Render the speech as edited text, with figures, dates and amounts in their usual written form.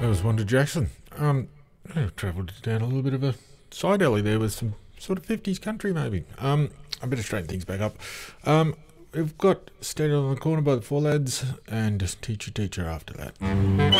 That was Wanda Jackson. I travelled down a little bit of a side alley there with some sort of 50s country maybe. I better straighten things back up. We've got Standing on the Corner by the Four Lads and Teacher after that.